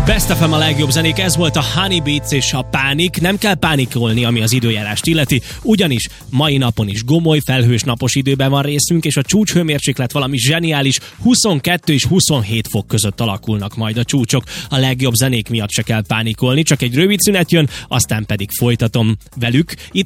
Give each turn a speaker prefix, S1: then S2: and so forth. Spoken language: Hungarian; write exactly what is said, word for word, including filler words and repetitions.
S1: Best ef em a legjobb zenék, ez volt a Honey Beats és a Pánik. Nem kell pánikolni, ami az időjárást illeti, ugyanis mai napon is gomoly, felhős napos időben van részünk, és a csúcshőmérséklet valami zseniális huszonkettő és huszonhét fok között alakulnak majd a csúcsok. A legjobb zenék miatt se kell pánikolni, csak egy rövid szünet jön, aztán pedig folytatom velük. Itt